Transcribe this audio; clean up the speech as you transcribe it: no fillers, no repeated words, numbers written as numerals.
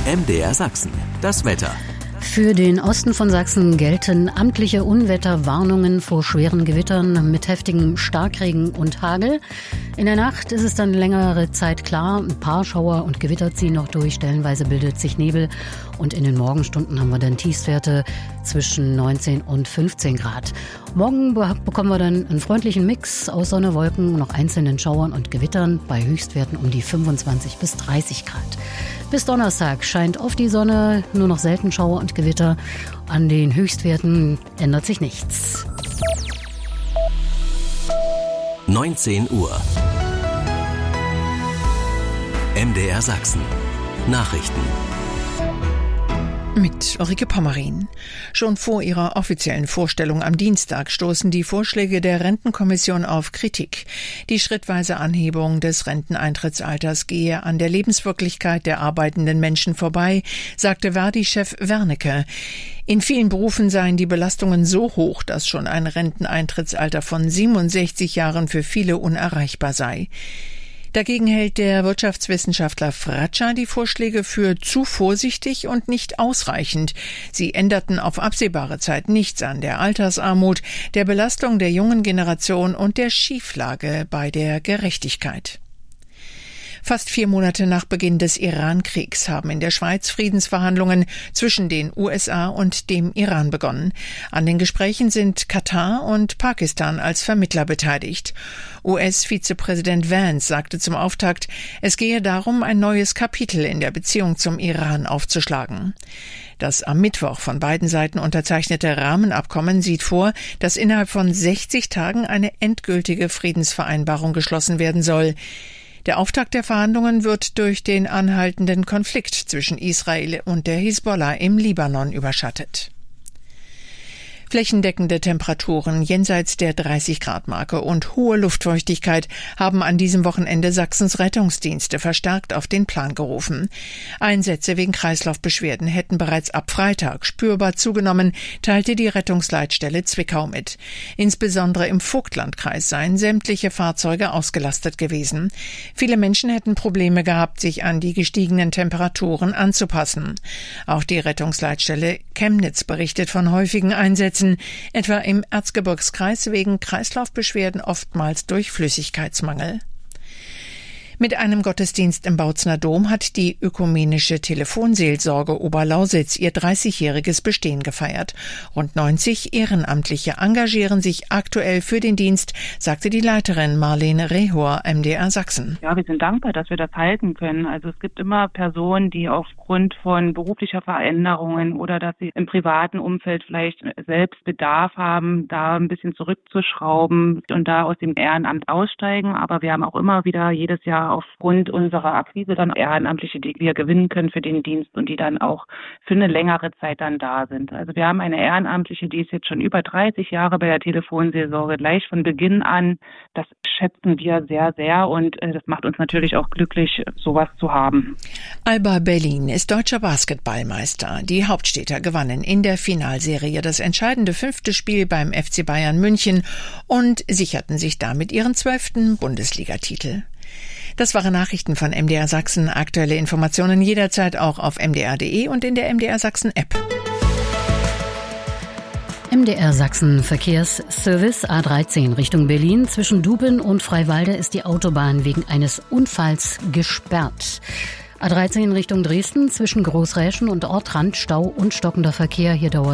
MDR Sachsen, das Wetter. Für den Osten von Sachsen gelten amtliche Unwetterwarnungen vor schweren Gewittern mit heftigem Starkregen und Hagel. In der Nacht ist es dann längere Zeit klar. Ein paar Schauer und Gewitter ziehen noch durch. Stellenweise bildet sich Nebel. Und in den Morgenstunden haben wir dann Tiefstwerte zwischen 19 und 15 Grad. Morgen bekommen wir dann einen freundlichen Mix aus Sonne, Wolken und noch einzelnen Schauern und Gewittern bei Höchstwerten um die 25 bis 30 Grad. Bis Donnerstag scheint oft die Sonne, nur noch selten Schauer und Gewitter. An den Höchstwerten ändert sich nichts. 19 Uhr. MDR Sachsen. Nachrichten. Mit Ulrike Pommerin. Schon vor ihrer offiziellen Vorstellung am Dienstag stoßen die Vorschläge der Rentenkommission auf Kritik. Die schrittweise Anhebung des Renteneintrittsalters gehe an der Lebenswirklichkeit der arbeitenden Menschen vorbei, sagte Verdi-Chef Wernicke. In vielen Berufen seien die Belastungen so hoch, dass schon ein Renteneintrittsalter von 67 Jahren für viele unerreichbar sei. Dagegen hält der Wirtschaftswissenschaftler Fratscher die Vorschläge für zu vorsichtig und nicht ausreichend. Sie änderten auf absehbare Zeit nichts an der Altersarmut, der Belastung der jungen Generation und der Schieflage bei der Gerechtigkeit. Fast 4 Monate nach Beginn des Iran-Kriegs haben in der Schweiz Friedensverhandlungen zwischen den USA und dem Iran begonnen. An den Gesprächen sind Katar und Pakistan als Vermittler beteiligt. US-Vizepräsident Vance sagte zum Auftakt, es gehe darum, ein neues Kapitel in der Beziehung zum Iran aufzuschlagen. Das am Mittwoch von beiden Seiten unterzeichnete Rahmenabkommen sieht vor, dass innerhalb von 60 Tagen eine endgültige Friedensvereinbarung geschlossen werden soll. Der Auftakt der Verhandlungen wird durch den anhaltenden Konflikt zwischen Israel und der Hisbollah im Libanon überschattet. Flächendeckende Temperaturen jenseits der 30-Grad-Marke und hohe Luftfeuchtigkeit haben an diesem Wochenende Sachsens Rettungsdienste verstärkt auf den Plan gerufen. Einsätze wegen Kreislaufbeschwerden hätten bereits ab Freitag spürbar zugenommen, teilte die Rettungsleitstelle Zwickau mit. Insbesondere im Vogtlandkreis seien sämtliche Fahrzeuge ausgelastet gewesen. Viele Menschen hätten Probleme gehabt, sich an die gestiegenen Temperaturen anzupassen. Auch die Rettungsleitstelle Chemnitz berichtet von häufigen Einsätzen, etwa im Erzgebirgskreis wegen Kreislaufbeschwerden, oftmals durch Flüssigkeitsmangel. Mit einem Gottesdienst im Bautzner Dom hat die ökumenische Telefonseelsorge Oberlausitz ihr 30-jähriges Bestehen gefeiert. Rund 90 Ehrenamtliche engagieren sich aktuell für den Dienst, sagte die Leiterin Marlene Rehor, MDR Sachsen. Ja, wir sind dankbar, dass wir das halten können. Also es gibt immer Personen, die aufgrund von beruflicher Veränderungen oder dass sie im privaten Umfeld vielleicht selbst Bedarf haben, da ein bisschen zurückzuschrauben und da aus dem Ehrenamt aussteigen. Aber wir haben auch immer wieder jedes Jahr aufgrund unserer Akquise dann Ehrenamtliche, die wir gewinnen können für den Dienst und die dann auch für eine längere Zeit dann da sind. Also wir haben eine Ehrenamtliche, die ist jetzt schon über 30 Jahre bei der Telefonseelsorge, gleich von Beginn an. Das schätzen wir sehr, sehr und das macht uns natürlich auch glücklich, sowas zu haben. Alba Berlin ist deutscher Basketballmeister. Die Hauptstädter gewannen in der Finalserie das entscheidende 5. Spiel beim FC Bayern München und sicherten sich damit ihren 12. Bundesligatitel. Das waren Nachrichten von MDR Sachsen. Aktuelle Informationen jederzeit auch auf mdr.de und in der MDR Sachsen App. MDR Sachsen Verkehrsservice A13 Richtung Berlin. Zwischen Duben und Freiwalde ist die Autobahn wegen eines Unfalls gesperrt. A13 Richtung Dresden zwischen Großräschen und Ortrand Stau und stockender Verkehr. Hier dauert